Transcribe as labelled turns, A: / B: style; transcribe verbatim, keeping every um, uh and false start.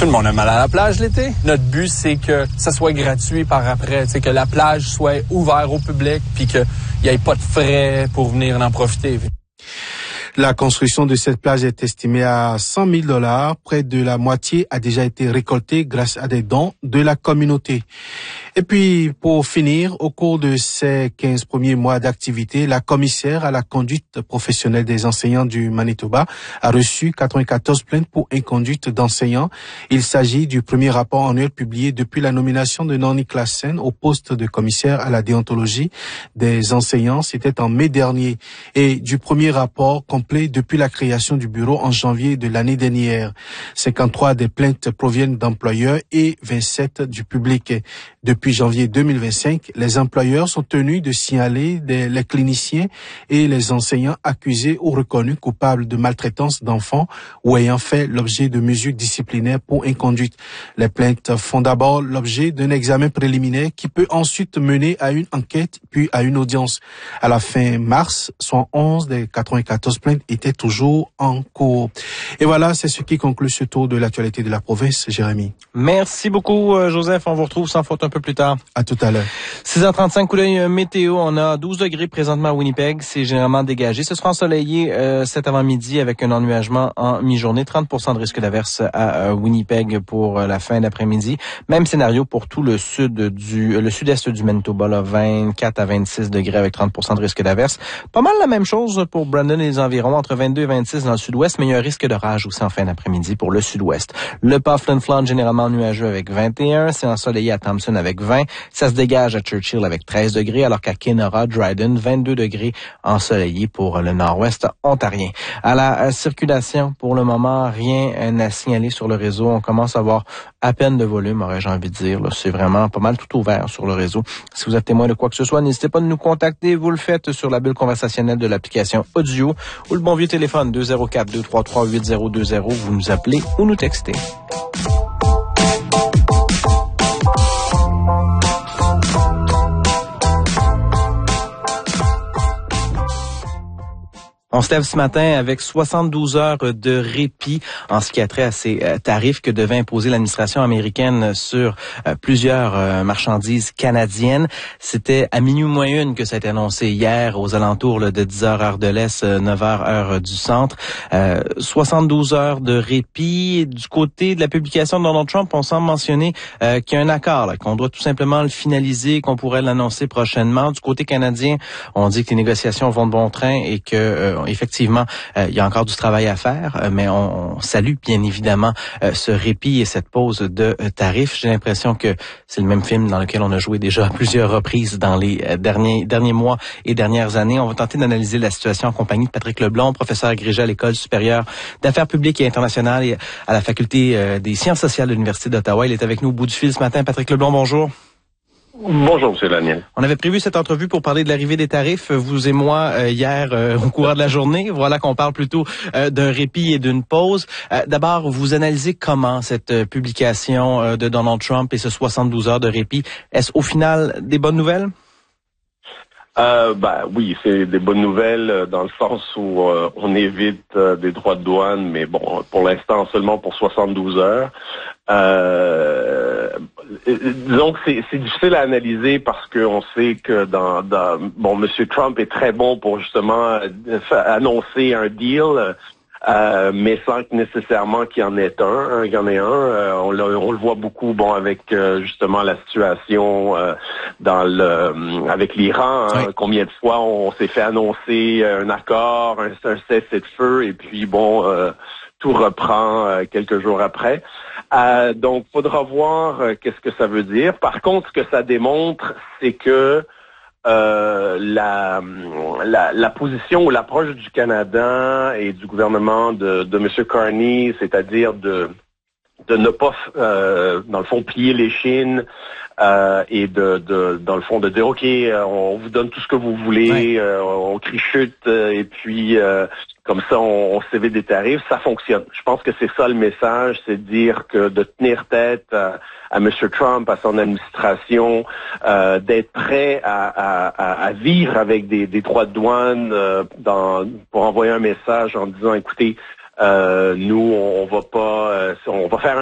A: Tout le monde a mal à la plage l'été. Notre but, c'est que ça soit gratuit par après, que la plage soit ouverte au public puis qu'il n'y ait pas de frais pour venir en profiter.
B: La construction de cette plage est estimée à cent mille dollars. Près de la moitié a déjà été récoltée grâce à des dons de la communauté. Et puis, pour finir, au cours de ces quinze premiers mois d'activité, la commissaire à la conduite professionnelle des enseignants du Manitoba a reçu quatre-vingt-quatorze plaintes pour inconduite d'enseignants. Il s'agit du premier rapport annuel publié depuis la nomination de Noni Claassen au poste de commissaire à la déontologie des enseignants. C'était en mai dernier. Et du premier rapport complet depuis la création du bureau en janvier de l'année dernière. cinquante-trois des plaintes proviennent d'employeurs et vingt-sept du public. Depuis janvier deux mille vingt-cinq, les employeurs sont tenus de signaler des, les cliniciens et les enseignants accusés ou reconnus coupables de maltraitance d'enfants ou ayant fait l'objet de mesures disciplinaires pour inconduite. Les plaintes font d'abord l'objet d'un examen préliminaire qui peut ensuite mener à une enquête puis à une audience. À la fin mars, soit onze des quatre-vingt-quatorze plaintes étaient toujours en cours. Et voilà, c'est ce qui conclut ce tour de l'actualité de la province, Jérémy.
C: Merci beaucoup, Joseph. On vous retrouve sans faute un peu plus tard.
B: À tout à l'heure.
C: six heures trente-cinq, coup d'œil météo. On a douze degrés présentement à Winnipeg. C'est généralement dégagé. Ce sera ensoleillé euh, cet avant-midi avec un ennuagement en mi-journée. trente pour cent de risque d'averse à euh, Winnipeg pour euh, la fin d'après-midi. Même scénario pour tout le sud du, euh, le sud-est du Manitoba, là, vingt-quatre à vingt-six degrés avec trente pour cent de risque d'averse. Pas mal la même chose pour Brandon et les environs, entre vingt-deux et vingt-six dans le sud-ouest, mais il y a un risque d'orage aussi en fin d'après-midi pour le sud-ouest. Le Pas Flin Flon généralement nuageux avec vingt et un. C'est ensoleillé à Thompson avec vingt. Ça se dégage à Churchill avec treize degrés, alors qu'à Kenora, Dryden, vingt-deux degrés ensoleillé pour le nord-ouest ontarien. À la circulation, pour le moment, rien à signaler sur le réseau. On commence à avoir à peine de volume, aurais-je envie de dire. Là, c'est vraiment pas mal tout ouvert sur le réseau. Si vous êtes témoin de quoi que ce soit, n'hésitez pas de nous contacter. Vous le faites sur la bulle conversationnelle de l'application Audio ou le bon vieux téléphone deux zéro quatre, deux trois trois, huit zéro deux zéro. Vous nous appelez ou nous textez. On se lève ce matin avec soixante-douze heures de répit en ce qui a trait à ces euh, tarifs que devait imposer l'administration américaine sur euh, plusieurs euh, marchandises canadiennes. C'était à minuit moins une que ça a été annoncé hier aux alentours là, de dix heures heure de l'Est, neuf heures heure du centre. Euh, soixante-douze heures de répit. Du côté de la publication de Donald Trump, on semble mentionner euh, qu'il y a un accord, là, qu'on doit tout simplement le finaliser, qu'on pourrait l'annoncer prochainement. Du côté canadien, on dit que les négociations vont de bon train et que euh, effectivement, euh, il y a encore du travail à faire, euh, mais on, on salue bien évidemment euh, ce répit et cette pause de euh, tarifs. J'ai l'impression que c'est le même film dans lequel on a joué déjà à plusieurs reprises dans les euh, derniers derniers mois et dernières années. On va tenter d'analyser la situation en compagnie de Patrick Leblond, professeur agrégé à l'École supérieure d'affaires publiques et internationales et à la Faculté euh, des sciences sociales de l'Université d'Ottawa. Il est avec nous au bout du fil ce matin. Patrick Leblond, bonjour.
D: Bonjour, M. Daniel.
C: On avait prévu cette entrevue pour parler de l'arrivée des tarifs, vous et moi, euh, hier, euh, au cours de la journée. Voilà qu'on parle plutôt euh, d'un répit et d'une pause. Euh, d'abord, vous analysez comment cette euh, publication euh, de Donald Trump et ce soixante-douze heures de répit. Est-ce au final des bonnes nouvelles?
D: Euh, bah oui, c'est des bonnes nouvelles dans le sens où euh, on évite euh, des droits de douane, mais bon, pour l'instant seulement pour soixante-douze heures. Euh, donc c'est, c'est difficile à analyser parce qu'on sait que dans, dans bon, M. Trump est très bon pour justement annoncer un deal. Euh, mais sans nécessairement qu'il y en ait un, hein, qu'il y en ait un. Euh, on, on le voit beaucoup, bon, avec euh, justement la situation euh, dans le avec l'Iran. Hein, oui. Combien de fois on s'est fait annoncer un accord, un, un cessez-le-feu, et puis bon, euh, tout reprend euh, quelques jours après. Euh, donc, faudra voir euh, qu'est-ce que ça veut dire. Par contre, ce que ça démontre, c'est que Euh, la, la, la position ou l'approche du Canada et du gouvernement de, de M. Carney, c'est-à-dire de, de ne pas, euh, dans le fond, plier les chines euh, et de, de, dans le fond, de dire, OK, on vous donne tout ce que vous voulez, euh, on crie chute, et puis euh, comme ça, on, on s'évite des tarifs, ça fonctionne. Je pense que c'est ça le message, c'est de dire que de tenir tête à, à M. Trump, à son administration, euh, d'être prêt à, à, à vivre avec des, des droits de douane euh, dans, pour envoyer un message en disant, écoutez, euh, nous, on, on va pas, euh, on va faire un